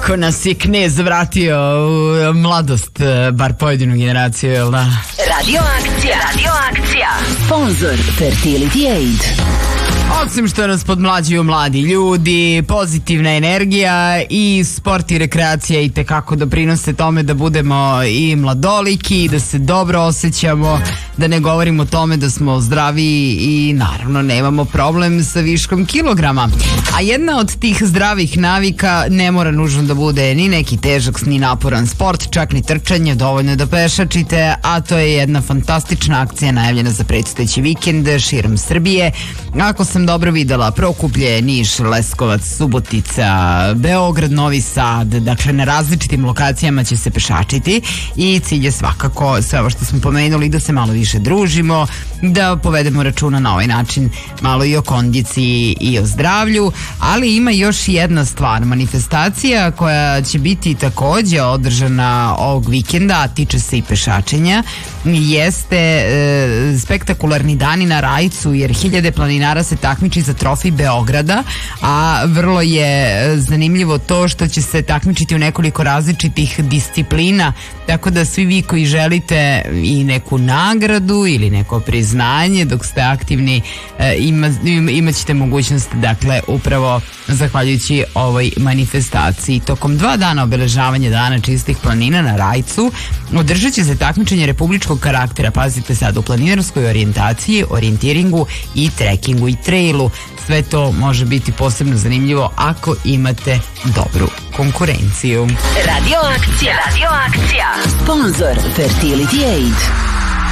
Kako nas je knez vratio u mladost, bar pojedinu generaciju, jel da? Radio akcija. Sponzor Fertility Aid. Osim što nas podmlađuju mladi ljudi, pozitivna energija i sport i rekreacija i tekako doprinose tome da budemo i mladoliki, da se dobro osjećamo, da ne govorimo o tome da smo zdraviji i naravno nemamo problem sa viškom kilograma. A jedna od tih zdravih navika ne mora nužno da bude ni neki težak ni naporan sport, čak ni trčanje, dovoljno je da pešačite, a to je jedna fantastična akcija najavljena za predstojeći vikend širom Srbije. Ako sam dobro videla, Prokuplje, Niš, Leskovac, Subotica, Beograd, Novi Sad, dakle na različitim lokacijama će se pešačiti i cilj je svakako sve ovo što smo pomenuli, da se malo više družimo, da povedemo računa na ovaj način malo i o kondiciji i o zdravlju, ali ima još jedna stvar, manifestacija koja će biti takođe održana ovog vikenda, a tiče se i pešačenja, jeste spektakularni dani na Rajcu, jer hiljade planinara se takmiči za trofej Beograda, a vrlo je zanimljivo to što će se takmičiti u nekoliko različitih disciplina, tako da svi vi koji želite i neku nagradu ili neko priznanje dok ste aktivni, imat ćete mogućnost, dakle, upravo zahvaljujući ovoj manifestaciji. Tokom 2 dana obeležavanja Dana čistih planina na Rajcu održat će se takmičenje republičkog karaktera, pazite sad, u planinarskoj orijentaciji, orijentiringu i trekingu i trailu. Sve to može biti posebno zanimljivo ako imate dobru konkurenciju. Radio akcija. Sponzor Fertility Aid.